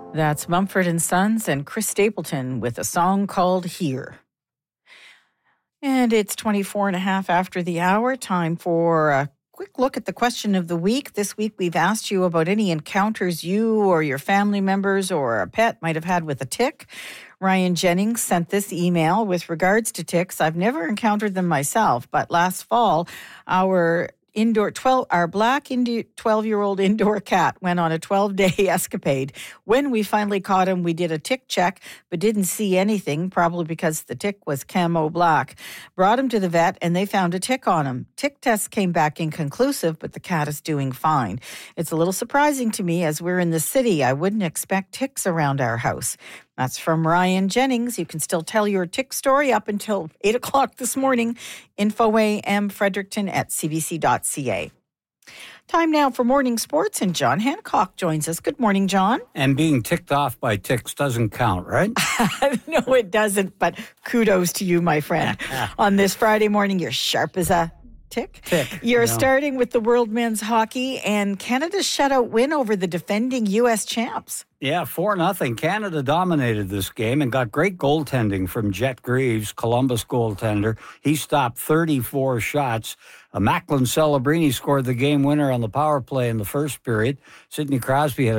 That's Mumford and Sons and Chris Stapleton with a song called Here. And it's 24 and a half after the hour. Time for a quick look at the question of the week. This week we've asked you about any encounters you or your family members or a pet might have had with a tick. Ryan Jennings sent this email with regards to ticks. I've never encountered them myself, but last fall, our black 12-year-old indoor cat went on a 12-day escapade. When we finally caught him, we did a tick check, but didn't see anything, probably because the tick was camo black. Brought him to the vet, and they found a tick on him. Tick tests came back inconclusive, but the cat is doing fine. It's a little surprising to me, as we're in the city. I wouldn't expect ticks around our house. That's from Ryan Jennings. You can still tell your tick story up until 8 o'clock this morning. InfoAM Fredericton at cbc.ca. Time now for morning sports, and John Hancock joins us. Good morning, John. And being ticked off by ticks doesn't count, right? No, it doesn't, but kudos to you, my friend. On this Friday morning, you're sharp as a tick. You're starting with the World Men's Hockey and Canada's shutout win over the defending U.S. champs. Yeah, 4-0. Canada dominated this game and got great goaltending from Jet Greaves, Columbus goaltender. He stopped 34 shots. Macklin Celebrini scored the game winner on the power play in the first period. Sidney Crosby had